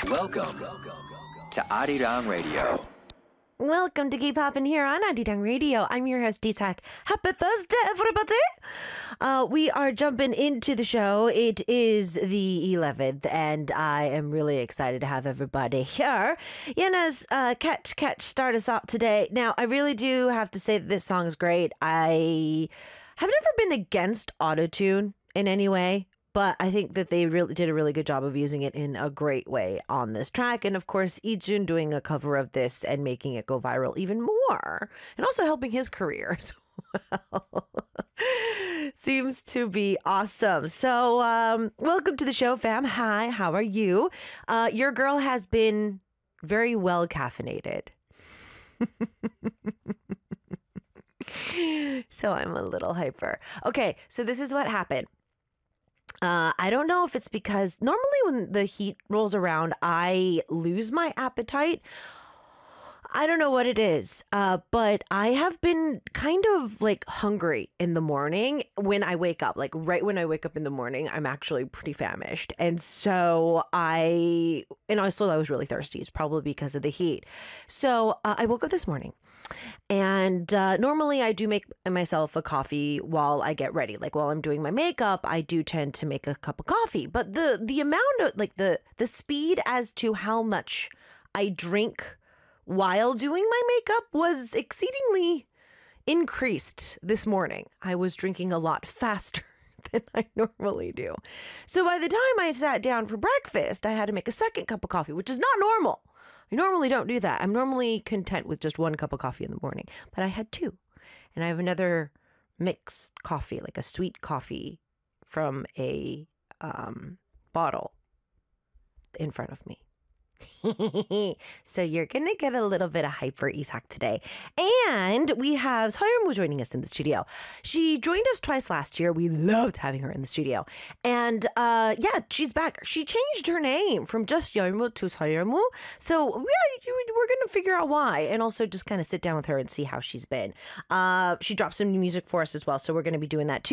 Welcome to Arirang Radio. Welcome to Keep Poppin' here on Arirang Radio. I'm your host, Isak. Happy Thursday, everybody! We are jumping into the show. It is the 11th, and I am really excited to have everybody here. Yena's catch, start us off today. Now, I really do have to say that this song is great. I have never been against autotune in any way, but I think that they really did a really good job of using it in a great way on this track. And of course, Ijun doing a cover of this and making it go viral even more. And also helping his career as well. Seems to be awesome. So welcome to the show, fam. Hi, how are you? Your girl has been very well caffeinated. So I'm a little hyper. Okay, so this is what happened. I don't know if it's because normally when the heat rolls around, I lose my appetite. I don't know what it is, but I have been kind of like hungry in the morning when I wake up. Like right when I wake up in the morning, I'm actually pretty famished. And so I was really thirsty. It's probably because of the heat. So I woke up this morning and normally I do make myself a coffee while I get ready. Like while I'm doing my makeup, I do tend to make a cup of coffee. But the amount of like the speed as to how much I drink while doing my makeup was exceedingly increased this morning. I was drinking a lot faster than I normally do. So by the time I sat down for breakfast, I had to make a second cup of coffee, which is not normal. I normally don't do that. I'm normally content with just one cup of coffee in the morning, but I had two. And I have another mixed coffee, like a sweet coffee from a bottle in front of me. So you're gonna get a little bit of hyper Isak today. And we have Soyeonmu joining us in the studio. She joined us twice last year. We loved having her in the studio. And yeah, she's back. She changed her name from just Yeonmu to Soyeonmu. So yeah, we're gonna figure out why, and also just kind of sit down with her and see how she's been. She dropped some new music for us as well, so we're gonna be doing that too.